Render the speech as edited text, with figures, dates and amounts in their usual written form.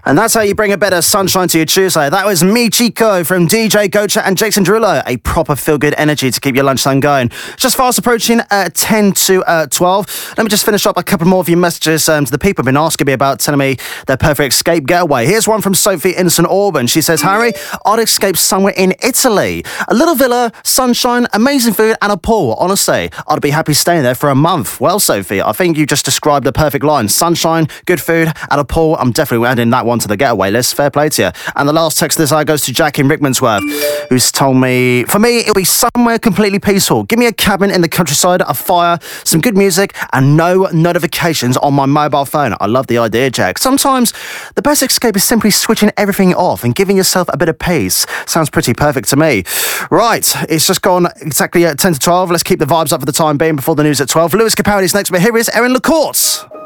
And that's how you bring a bit of sunshine to your Tuesday. That was Michiko from DJ Gocha and Jason Derulo. A proper feel-good energy to keep your lunchtime going. Just fast approaching 10 to 12. Let me just finish up a couple more of your messages to the people who've been asking me about, telling me their perfect escape getaway. Here's one from Sophie in St Auburn. She says, Harry, I'd escape somewhere in Italy. A little villa, sunshine, amazing food and a pool. Honestly, I'd be happy staying there for a month. Well, Sophie, I think you just described the perfect line. Sunshine, good food and a pool. I'm definitely adding that one to the getaway list. Fair play to you. And the last text of this hour goes to Jack in Rickmansworth, who's told me, for me, it'll be somewhere completely peaceful. Give me a cabin in the countryside, a fire, some good music, and no notifications on my mobile phone. I love the idea, Jack. Sometimes the best escape is simply switching everything off and giving yourself a bit of peace. Sounds pretty perfect to me. Right, it's just gone exactly at 10 to 12. Let's keep the vibes up for the time being before the news at 12. Lewis Capaldi's next, but here is Erin LaCourte.